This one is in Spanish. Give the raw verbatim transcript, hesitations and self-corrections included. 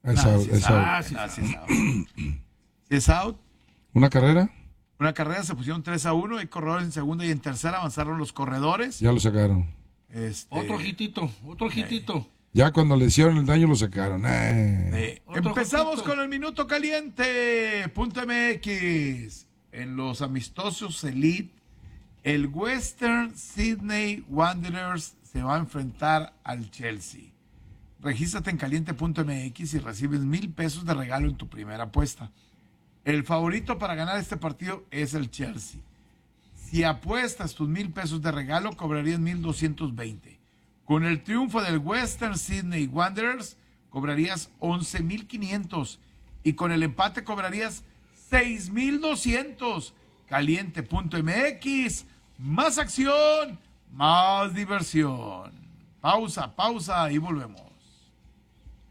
Es Ah, out, sí es es out. out. Ah, sí es out. Sí es out. ¿Una carrera? Una carrera, se pusieron tres a uno. Hay corredores en segunda y en tercera. Avanzaron los corredores. Ya lo sacaron. Este, Otro hitito, otro hitito. Ya cuando le hicieron el daño lo sacaron. Eh. eh, Otro empezamos hitito. con el minuto caliente. Punto M X. En los amistosos Elite, el Western Sydney Wanderers se va a enfrentar al Chelsea. Regístrate en caliente punto M X y recibes mil pesos de regalo en tu primera apuesta. El favorito para ganar este partido es el Chelsea. Si apuestas tus mil pesos de regalo, cobrarías mil doscientos veinte. Con el triunfo del Western Sydney Wanderers, cobrarías once mil quinientos. Y con el empate cobrarías seis mil doscientos. caliente punto M X. Más acción, más diversión. Pausa, pausa y volvemos.